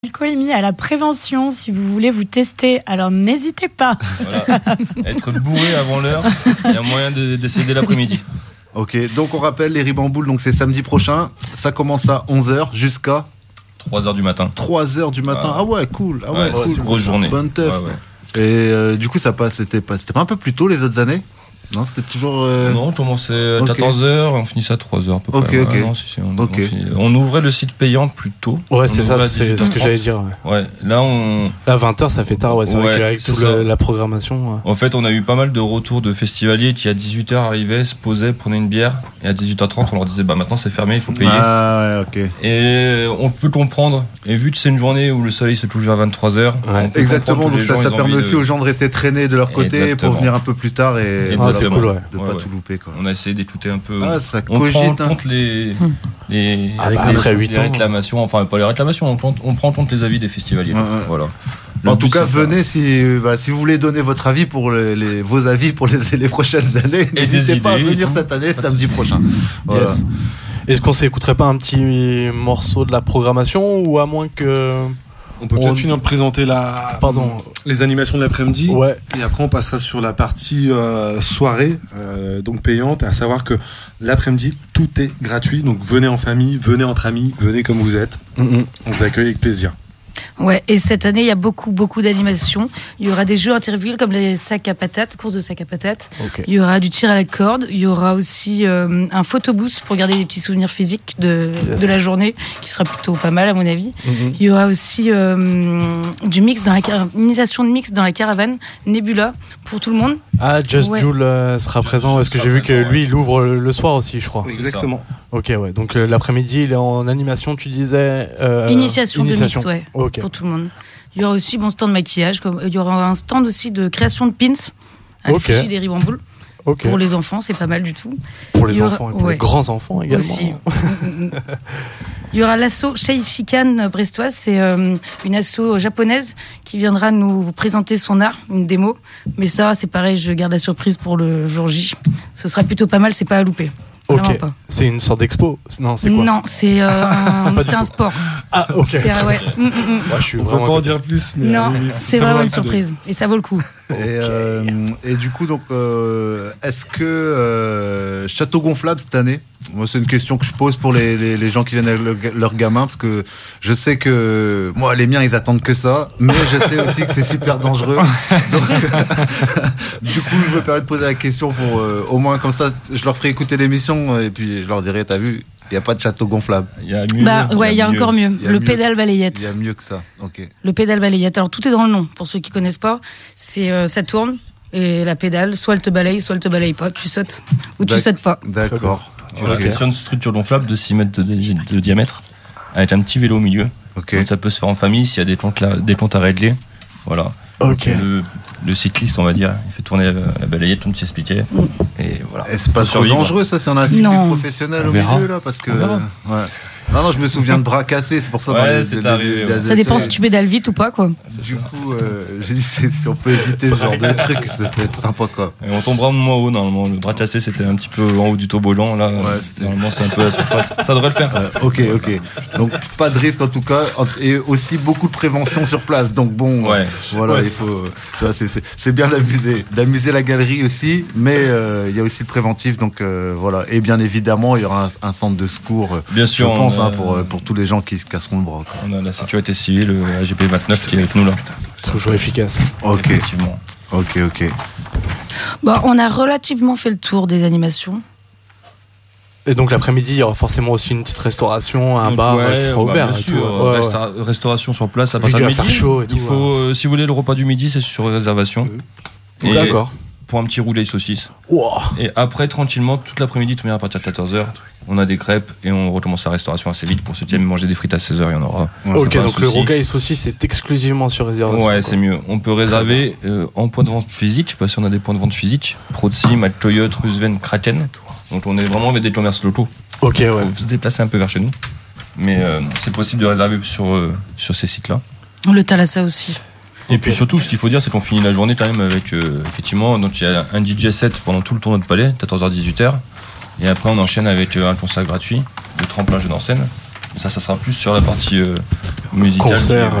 L'alcoolémie à la prévention, si vous voulez vous tester, alors n'hésitez pas. Voilà. Être bourré avant l'heure, il y a moyen de décéder l'après-midi. Ok, donc on rappelle les Ribamboules, donc c'est samedi prochain, ça commence à 11h jusqu'à 3h du matin. 3h du matin, ah ouais, cool. Ah ouais, cool. C'est une grosse journée. Bonne teuf. Ouais. Et du coup, c'était pas un peu plus tôt les autres années? Non, c'était toujours. Non, on commençait à 14h et on finissait à 3h à peu près. Ok. Non, on ouvrait le site payant plus tôt. Ouais, c'est ça, c'est ce que j'allais dire. Ouais, là 20h, ça fait tard, ouais, c'est vrai qu'avec toute la programmation. Ouais. En fait, on a eu pas mal de retours de festivaliers qui à 18h arrivaient, se posaient, prenaient une bière, et à 18h30, on leur disait bah maintenant c'est fermé, il faut payer. Ah ouais, ok. Et on peut comprendre. Et vu que c'est une journée où le soleil se touche à 23h, exactement, donc ça permet aussi aux gens de rester traînés de leur côté pour venir un peu plus tard et. C'est cool, ouais. De pas tout louper, quoi. On a essayé d'écouter un peu. Ah, ça on cogite, prend en compte les réclamations, enfin pas les réclamations, on prend en compte les avis des festivaliers. Voilà. En tout cas, venez si vous voulez donner votre avis pour vos avis pour les prochaines années. N'hésitez pas à venir cette année, samedi prochain. Voilà. Yes. Est-ce qu'on s'écouterait pas un petit morceau de la programmation ou à moins que. On peut peut-être finir de présenter les animations de l'après-midi. Ouais. Et après, on passera sur la partie soirée, donc payante. À savoir que l'après-midi, tout est gratuit. Donc venez en famille, venez entre amis, venez comme vous êtes. On vous accueille avec plaisir. Ouais, et cette année, il y a beaucoup d'animations. Il y aura des jeux interviews comme les sacs à patates, courses de sacs à patates. Okay. Il y aura du tir à la corde. Il y aura aussi un photobooth pour garder des petits souvenirs physiques de la journée, qui sera plutôt pas mal à mon avis. Il y aura aussi du mix initiation de mix dans la caravane Nebula pour tout le monde. Ah, Just Jules sera présent parce que j'ai vu que lui, il ouvre le soir aussi, je crois. Exactement. Ok, ouais. Donc l'après-midi, il est en animation, tu disais. Initiation de mix, ouais. Okay. Pour tout le monde. Il y aura aussi stand de maquillage. Il y aura un stand aussi de création de pins à l'effigie des Ribamboules. Okay. Pour les enfants, c'est pas mal du tout. Pour les enfants et pour les grands enfants également. Aussi. Il y aura l'asso Sheishikan brestoise, c'est une asso japonaise qui viendra nous présenter son art, une démo. Mais ça, c'est pareil, je garde la surprise pour le jour J. Ce sera plutôt pas mal, c'est pas à louper. Ok. C'est une sorte d'expo. Non, c'est quoi? Non, c'est un sport. Ah, ok. Ouais. Moi, je suis vraiment. On peut pas en dire plus. Mais non, c'est vraiment une surprise et ça vaut le coup. Et du coup, donc, est-ce que Château Gonflable cette année? Moi, c'est une question que je pose pour les gens qui viennent avec leurs gamins, parce que je sais que moi, les miens, ils attendent que ça, mais je sais aussi que c'est super dangereux. Donc, du coup, je me permets de poser la question pour au moins comme ça, je leur ferai écouter l'émission et puis je leur dirai, t'as vu, il n'y a pas de château gonflable. Il y a mieux. Il y a encore mieux. Le pédale balayette. Il y a mieux que ça. Ok. Le pédale balayette. Alors tout est dans le nom. Pour ceux qui connaissent pas, c'est ça tourne et la pédale, soit elle te balaye, soit elle te balaye pas. Tu sautes ou tu sautes pas. D'accord. Voilà, question de structure gonflable de 6 mètres de diamètre avec un petit vélo au milieu. Ok. Donc ça peut se faire en famille s'il y a des comptes à régler. Voilà. Ok. Le cycliste, on va dire, il fait tourner la balayette, comme tu expliquais. Et voilà. Et c'est pas trop dangereux, ça? C'est un cycliste professionnel au milieu, là? Parce que. Ouais. Non, je me souviens de bras cassés, c'est pour ça. C'est arrivé. Ça dépend si tu pédales vite ou pas, quoi. Du coup, j'ai dit, si on peut éviter ce genre de truc, ça peut être sympa, quoi. Et on tombera moins haut, normalement. Le bras cassé, c'était un petit peu en haut du toboggan. Là, normalement, c'est un peu à la surface. Ça devrait le faire. Ok. Donc, pas de risque, en tout cas. Et aussi beaucoup de prévention sur place. Donc, bon, voilà, il faut. Tu vois, c'est bien d'amuser la galerie aussi, mais il y a aussi le préventif. Donc, voilà. Et bien évidemment, il y aura un centre de secours. Bien sûr. Je pense, pour tous les gens qui se casseront le bras, quoi. On a la sécurité civile, le AGP 29 qui est avec nous là. Toujours efficace. Ok. Effectivement. Ok. On a relativement fait le tour des animations. Et donc l'après-midi, il y aura forcément aussi une petite restauration, un bar qui sera ouvert. Bien sûr, restauration sur place à partir de midi. Faire chaud et tout. Il faut, si vous voulez le repas du midi, c'est sur réservation. D'accord. Pour un petit roulet saucisse. Wow. Et après, tranquillement, toute l'après-midi, tout à partir de 14h, on a des crêpes et on recommence la restauration assez vite. Pour ceux qui aiment manger des frites à 16h, il y en aura. Ok, donc le rougail saucisse c'est exclusivement sur réservation. Ouais, c'est mieux. On peut réserver en point de vente physique, parce qu'on a des points de vente physiques. Prozi, Toyota, Rusven, Kraken. Donc on est vraiment avec des commerces locaux. Ok, ouais. Faut se déplacer un peu vers chez nous. Mais c'est possible de réserver sur ces sites-là. Le Thalassa aussi. Et puis surtout, ce qu'il faut dire, c'est qu'on finit la journée quand même avec, effectivement, donc il y a un DJ set pendant tout le tournoi de palais, 14h-18h. Et après, on enchaîne avec un concert gratuit, de tremplin jeu en scène. Ça sera plus sur la partie musical. Concert.